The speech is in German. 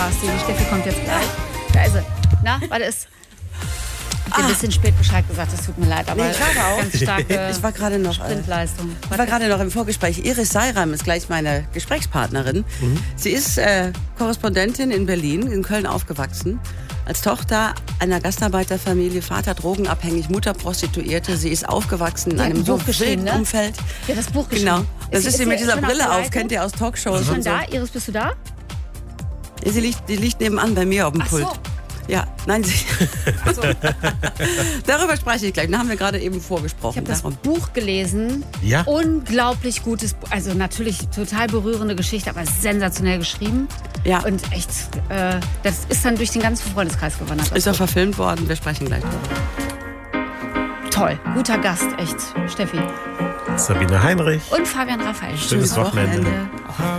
Die Steffi kommt jetzt gleich. Da ist sie. Na, warte, ist... Ich habe ein bisschen spät Bescheid gesagt, es tut mir leid, aber ich war auch. ganz starke Ich war gerade noch, Sprintleistung. Ich war gerade noch im Vorgespräch. Iris Seiram ist gleich meine Gesprächspartnerin. Sie ist Korrespondentin in Berlin, in Köln aufgewachsen. Als Tochter einer Gastarbeiterfamilie, Vater drogenabhängig, Mutter Prostituierte. Sie ist aufgewachsen in einem so wilden Umfeld. Ja, das Buch geschrieben. Genau. Das ist sie mit dieser Brille auf, kennt ihr aus Talkshows. Ist schon und so. da? Iris, bist du da? Ja, die liegt nebenan bei mir auf dem Pult. So. Ja, nein, darüber spreche ich gleich. Da haben wir gerade eben vorgesprochen. Ich habe das Buch gelesen. Ja. Unglaublich gutes Buch. Also natürlich total berührende Geschichte, aber sensationell geschrieben. Ja. Und echt, das ist dann durch den ganzen Freundeskreis gewandert. Ist auch verfilmt worden. Wir sprechen gleich drüber. Toll. Guter Gast, echt. Steffi. Sabine Heinrich. Und Fabian Raphael. Schönes Wochenende.